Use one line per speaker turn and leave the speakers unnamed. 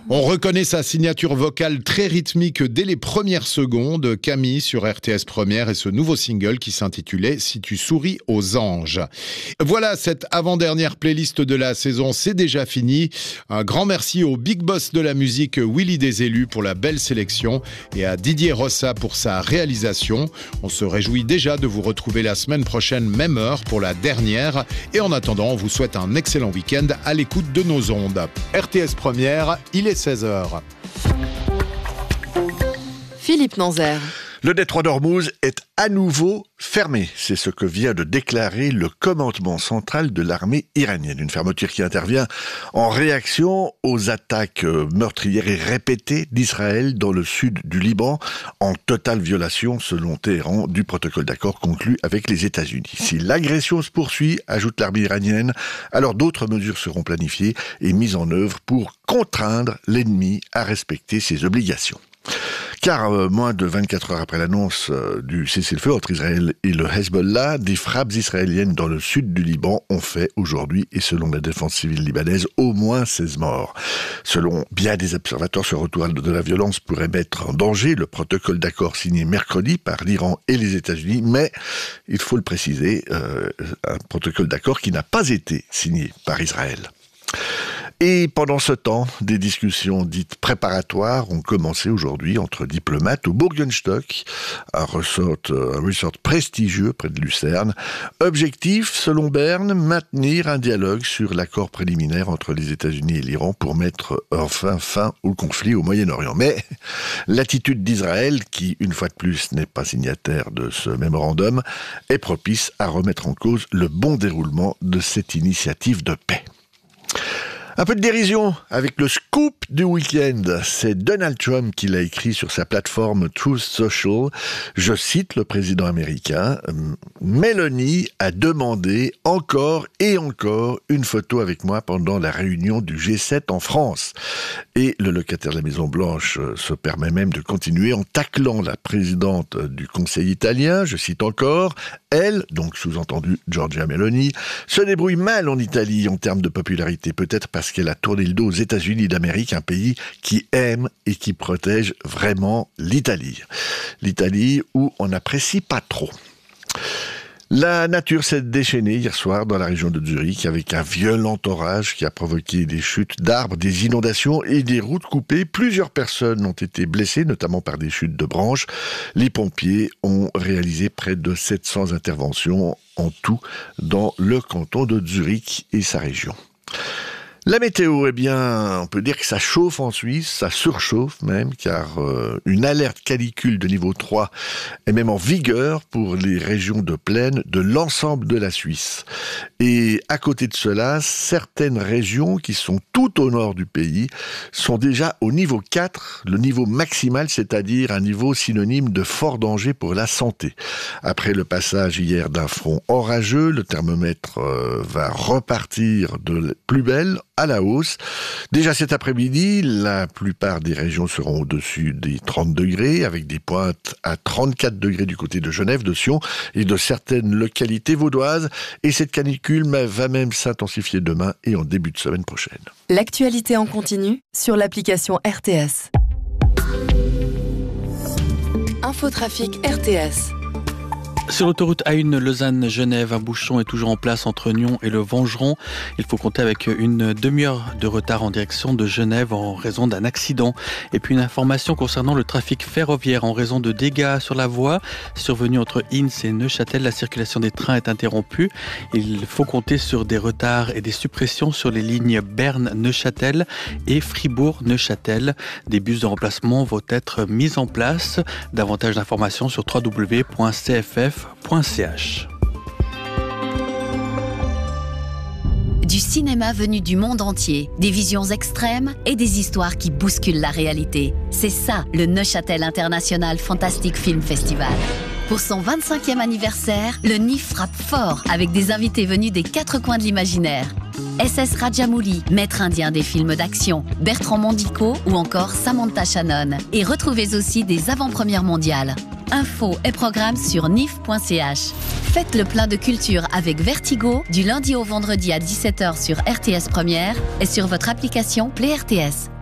On reconnaît sa signature vocale très rythmique dès les premières secondes. Camille sur RTS Première et ce nouveau single qui s'intitulait « Si tu souris aux anges ». Voilà, cette avant-dernière playlist de la saison, c'est déjà fini. Un grand merci au big boss de la musique Willy Desélus pour la belle sélection et à Didier Rossa pour sa réalisation. On se réjouit déjà de vous retrouver la semaine prochaine, même heure, pour la dernière. Et en attendant, on vous souhaite un excellent week-end à l'écoute de nos ondes. RTS Première, il est 16h.
Philippe Nanzer.
Le détroit d'Ormuz est à nouveau fermé. C'est ce que vient de déclarer le commandement central de l'armée iranienne. Une fermeture qui intervient en réaction aux attaques meurtrières et répétées d'Israël dans le sud du Liban, en totale violation, selon Téhéran, du protocole d'accord conclu avec les États-Unis. Si l'agression se poursuit, ajoute l'armée iranienne, alors d'autres mesures seront planifiées et mises en œuvre pour contraindre l'ennemi à respecter ses obligations. Car moins de 24 heures après l'annonce du cessez-le-feu entre Israël et le Hezbollah, des frappes israéliennes dans le sud du Liban ont fait aujourd'hui, et selon la défense civile libanaise, au moins 16 morts. Selon bien des observateurs, ce retour de la violence pourrait mettre en danger le protocole d'accord signé mercredi par l'Iran et les États-Unis, mais, il faut le préciser, un protocole d'accord qui n'a pas été signé par Israël. Et pendant ce temps, des discussions dites préparatoires ont commencé aujourd'hui entre diplomates au Burgenstock, un resort prestigieux près de Lucerne. Objectif, selon Berne, maintenir un dialogue sur l'accord préliminaire entre les États-Unis et l'Iran pour mettre enfin fin au conflit au Moyen-Orient. Mais l'attitude d'Israël, qui une fois de plus n'est pas signataire de ce mémorandum, est propice à remettre en cause le bon déroulement de cette initiative de paix. Un peu de dérision avec le scoop du week-end. C'est Donald Trump qui l'a écrit sur sa plateforme Truth Social. Je cite le président américain. Melanie a demandé encore et encore une photo avec moi pendant la réunion du G7 en France. Et le locataire de la Maison-Blanche se permet même de continuer en taclant la présidente du Conseil italien. Je cite encore. Elle, donc sous-entendu Giorgia Meloni, se débrouille mal en Italie en termes de popularité. Peut-être parce qu'elle a tourné le dos aux États-Unis d'Amérique, un pays qui aime et qui protège vraiment l'Italie. L'Italie où on n'apprécie pas trop. La nature s'est déchaînée hier soir dans la région de Zurich avec un violent orage qui a provoqué des chutes d'arbres, des inondations et des routes coupées. Plusieurs personnes ont été blessées, notamment par des chutes de branches. Les pompiers ont réalisé près de 700 interventions en tout dans le canton de Zurich et sa région. La météo, eh bien, on peut dire que ça chauffe en Suisse, ça surchauffe même, car une alerte canicule de niveau 3 est même en vigueur pour les régions de plaine de l'ensemble de la Suisse. Et à côté de cela, certaines régions qui sont tout au nord du pays sont déjà au niveau 4, le niveau maximal, c'est-à-dire un niveau synonyme de fort danger pour la santé. Après le passage hier d'un front orageux, le thermomètre va repartir de plus belle, à la hausse. Déjà cet après-midi, la plupart des régions seront au-dessus des 30 degrés, avec des pointes à 34 degrés du côté de Genève, de Sion et de certaines localités vaudoises. Et cette canicule va même s'intensifier demain et en début de semaine prochaine.
L'actualité en continu sur l'application RTS. Infotrafic RTS.
Sur l'autoroute A1 Lausanne-Genève, un bouchon est toujours en place entre Nyon et le Vengeron. Il faut compter avec une demi-heure de retard en direction de Genève en raison d'un accident. Et puis une information concernant le trafic ferroviaire en raison de dégâts sur la voie. Survenu entre Inns et Neuchâtel, la circulation des trains est interrompue. Il faut compter sur des retards et des suppressions sur les lignes Berne-Neuchâtel et Fribourg-Neuchâtel. Des bus de remplacement vont être mis en place. Davantage d'informations sur www.cff.ch.
Du cinéma venu du monde entier, des visions extrêmes et des histoires qui bousculent la réalité. C'est ça, le Neuchâtel International Fantastic Film Festival. Pour son 25e anniversaire, le NIF frappe fort avec des invités venus des quatre coins de l'imaginaire. SS Rajamouli, maître indien des films d'action, Bertrand Mondico ou encore Samantha Shannon. Et retrouvez aussi des avant-premières mondiales. Infos et programmes sur nif.ch. Faites le plein de culture avec Vertigo du lundi au vendredi à 17h sur RTS Première et sur votre application Play RTS.